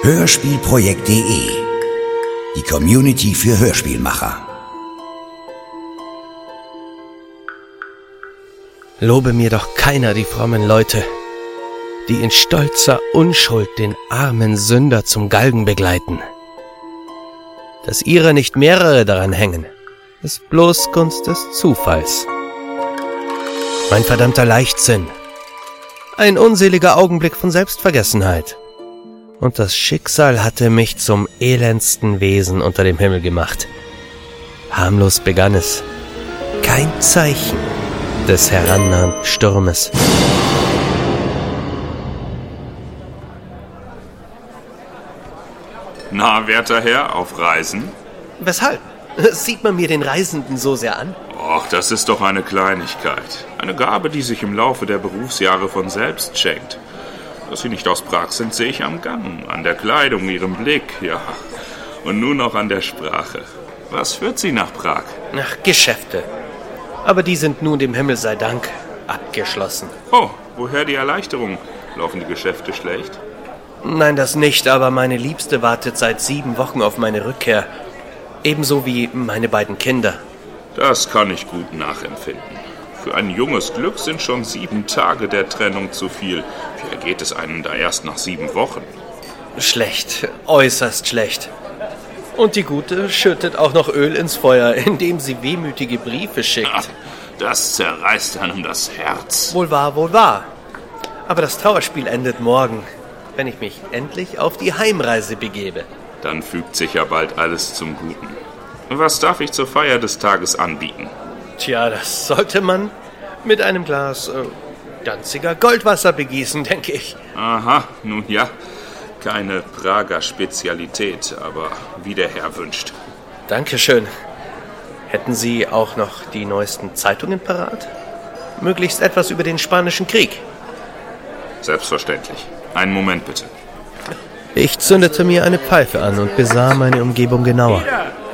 Hörspielprojekt.de, die Community für Hörspielmacher. Lobe mir doch keiner die frommen Leute, die in stolzer Unschuld den armen Sünder zum Galgen begleiten. Dass ihrer nicht mehrere daran hängen, ist bloß Gunst des Zufalls. Mein verdammter Leichtsinn, ein unseliger Augenblick von Selbstvergessenheit. Und das Schicksal hatte mich zum elendsten Wesen unter dem Himmel gemacht. Harmlos begann es. Kein Zeichen des herannahenden Sturmes. Na, werter Herr, auf Reisen? Weshalb? Sieht man mir den Reisenden so sehr an? Och, das ist doch eine Kleinigkeit. Eine Gabe, die sich im Laufe der Berufsjahre von selbst schenkt. Dass Sie nicht aus Prag sind, sehe ich am Gang, an der Kleidung, Ihrem Blick, ja. Und nun auch an der Sprache. Was führt Sie nach Prag? Ach, Geschäfte. Aber die sind nun, dem Himmel sei Dank, abgeschlossen. Oh, woher die Erleichterung? Laufen die Geschäfte schlecht? Nein, das nicht, aber meine Liebste wartet seit 7 Wochen auf meine Rückkehr. Ebenso wie meine beiden Kinder. Das kann ich gut nachempfinden. Für ein junges Glück sind schon 7 Tage der Trennung zu viel. Wie ergeht es einem da erst nach 7 Wochen? Schlecht, äußerst schlecht. Und die Gute schüttet auch noch Öl ins Feuer, indem sie wehmütige Briefe schickt. Ach, das zerreißt einem das Herz. Wohl wahr, wohl wahr. Aber das Trauerspiel endet morgen, wenn ich mich endlich auf die Heimreise begebe. Dann fügt sich ja bald alles zum Guten. Was darf ich zur Feier des Tages anbieten? Tja, das sollte man mit einem Glas Danziger Goldwasser begießen, denke ich. Aha, nun ja, keine Prager Spezialität, aber wie der Herr wünscht. Dankeschön. Hätten Sie auch noch die neuesten Zeitungen parat? Möglichst etwas über den Spanischen Krieg. Selbstverständlich. Einen Moment bitte. Ich zündete mir eine Pfeife an und besah meine Umgebung genauer.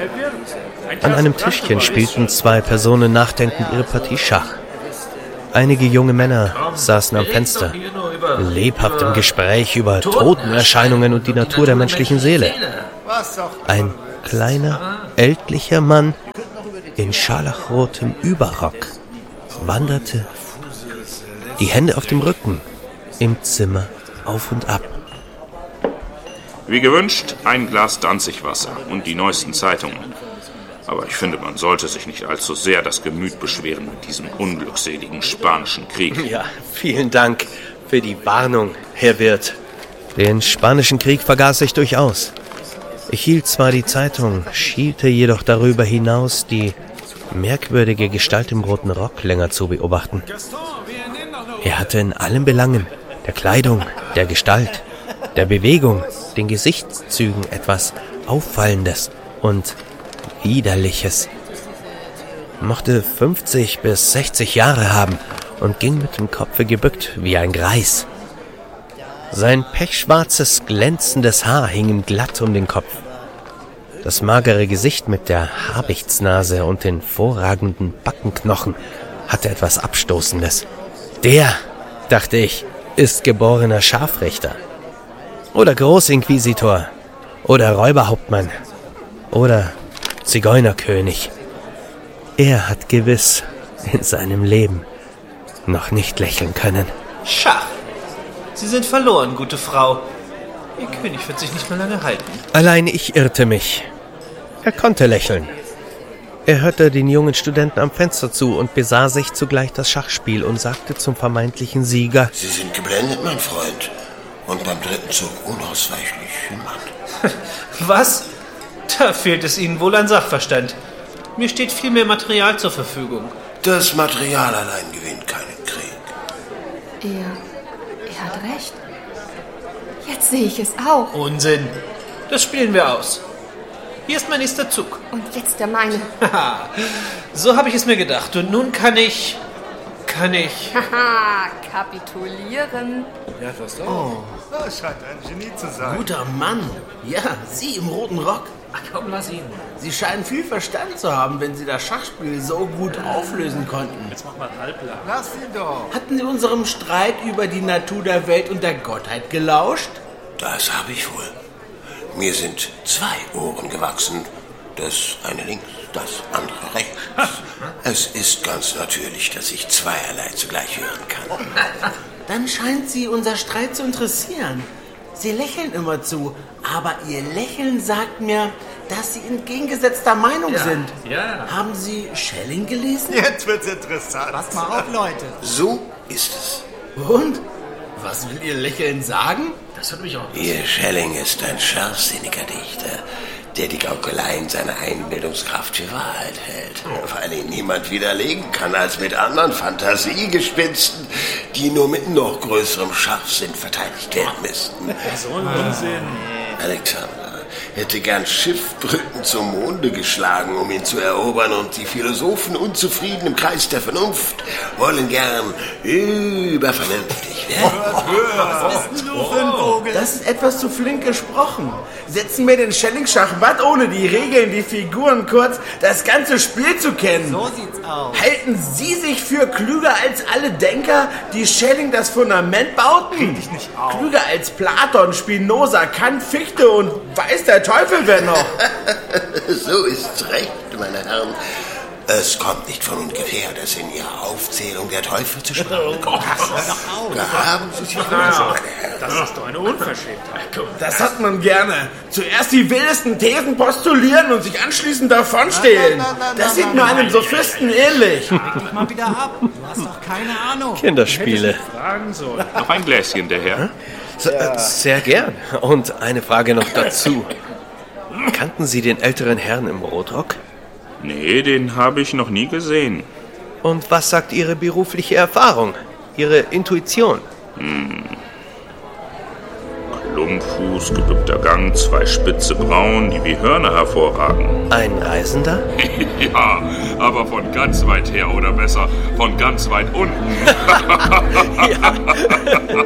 An einem Tischchen spielten 2 Personen nachdenkend ihre Partie Schach. Einige junge Männer saßen am Fenster, lebhaft im Gespräch über Totenerscheinungen und die Natur der menschlichen Seele. Ein kleiner, ältlicher Mann in scharlachrotem Überrock wanderte, die Hände auf dem Rücken, im Zimmer auf und ab. Wie gewünscht, ein Glas Danzigwasser und die neuesten Zeitungen. Aber ich finde, man sollte sich nicht allzu sehr das Gemüt beschweren mit diesem unglückseligen Spanischen Krieg. Ja, vielen Dank für die Warnung, Herr Wirt. Den Spanischen Krieg vergaß ich durchaus. Ich hielt zwar die Zeitung, schielte jedoch darüber hinaus, die merkwürdige Gestalt im roten Rock länger zu beobachten. Er hatte in allen Belangen, der Kleidung, der Gestalt, der Bewegung, den Gesichtszügen etwas Auffallendes und Widerliches. Mochte 50 bis 60 Jahre haben und ging mit dem Kopfe gebückt wie ein Greis. Sein pechschwarzes, glänzendes Haar hing ihm glatt um den Kopf. Das magere Gesicht mit der Habichtsnase und den vorragenden Backenknochen hatte etwas Abstoßendes. Der, dachte ich, ist geborener Scharfrichter. Oder Großinquisitor. Oder Räuberhauptmann. Oder Zigeunerkönig. Er hat gewiss in seinem Leben noch nicht lächeln können. Schach. Sie sind verloren, gute Frau. Ihr König wird sich nicht mehr lange halten. Allein ich irrte mich. Er konnte lächeln. Er hörte den jungen Studenten am Fenster zu und besah sich zugleich das Schachspiel und sagte zum vermeintlichen Sieger: Sie sind geblendet, mein Freund. Und beim 3. Zug unausweichlich jemand. Was? Da fehlt es Ihnen wohl an Sachverstand. Mir steht viel mehr Material zur Verfügung. Das Material allein gewinnt keinen Krieg. Er hat recht. Jetzt sehe ich es auch. Unsinn. Das spielen wir aus. Hier ist mein nächster Zug. Und jetzt der meine. Haha, so habe ich es mir gedacht. Und nun kann ich... Haha, kapitulieren. Ja, das doch. Oh. Das scheint ein Genie zu sein. Guter Mann. Ja, Sie im roten Rock. Ach komm, lass ihn. Sie scheinen viel Verstand zu haben, wenn Sie das Schachspiel so gut auflösen konnten. Jetzt mach mal halblang. Lass ihn doch. Hatten Sie unserem Streit über die Natur der Welt und der Gottheit gelauscht? Das habe ich wohl. Mir sind 2 Ohren gewachsen. Das eine links, das andere rechts. Es ist ganz natürlich, dass ich zweierlei zugleich hören kann. Dann scheint Sie unser Streit zu interessieren. Sie lächeln immer zu, aber Ihr Lächeln sagt mir, dass Sie entgegengesetzter Meinung sind. Ja. Haben Sie Schelling gelesen? Jetzt wird's interessant. Passt mal auf, Leute. So ist es. Und? Was will Ihr Lächeln sagen? Das hat mich auch. Ihr Schelling ist ein scharfsinniger Dichter, der die Gaukeleien seiner Einbildungskraft für Wahrheit hält, weil ihn niemand widerlegen kann als mit anderen Fantasiegespinsten, die nur mit noch größerem Scharfsinn verteidigt werden müssten. So ein Unsinn. Alexander hätte gern Schiffbrücken zum Monde geschlagen, um ihn zu erobern, und die Philosophen, unzufrieden im Kreis der Vernunft, wollen gern übervernünftig werden. Was bist denn du für ein Vogel? Das ist etwas zu flink gesprochen. Setzen wir den Schelling-Schachmatt ohne die Regeln, die Figuren kurz, das ganze Spiel zu kennen. So sieht's aus. Halten Sie sich für klüger als alle Denker, die Schelling das Fundament bauten? Ich nicht auf. Klüger als Platon, Spinoza, Kant, Fichte und weiß der Teufel wer noch. So ist's recht, meine Herren. Es kommt nicht von ungefähr, dass in Ihrer Aufzählung der Teufel zu Sprache kommt. Da haben Sie sich meine Herren. Das ist doch eine Unverschämtheit. Das hat man gerne. Zuerst die wildesten Thesen postulieren und sich anschließend davonstehlen. Das sieht mir einem Sophisten ähnlich. Leg dich mal wieder ab. Du hast doch keine Ahnung. Kinderspiele. Fragen sollen. Noch ein Gläschen, der Herr? Sehr gern. Und eine Frage noch dazu. Kannten Sie den älteren Herrn im Rotrock? Nee, den habe ich noch nie gesehen. Und was sagt Ihre berufliche Erfahrung? Ihre Intuition? Klumpfuß, gebückter Gang, 2 spitze Brauen, die wie Hörner hervorragen. Ein Reisender? Ja, aber von ganz weit her, oder besser, von ganz weit unten.